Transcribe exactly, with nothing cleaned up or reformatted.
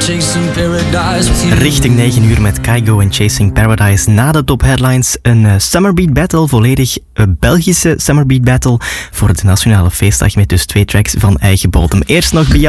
Richting negen uur met Kygo en Chasing Paradise. Na de top headlines een uh, Summer Beat Battle, volledig uh, Belgische Summer Beat Battle voor de Nationale Feestdag met dus twee tracks van eigen bodem. Eerst nog Beyoncé.